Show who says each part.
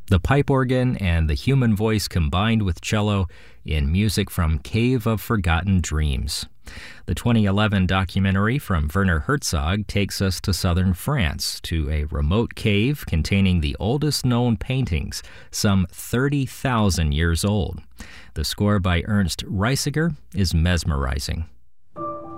Speaker 1: the pipe organ and the human voice combined with cello in music from Cave of Forgotten Dreams. The 2011 documentary from Werner Herzog takes us to southern France, to a remote cave containing the oldest known paintings, some 30,000 years old. The score by Ernst Reisiger is mesmerizing.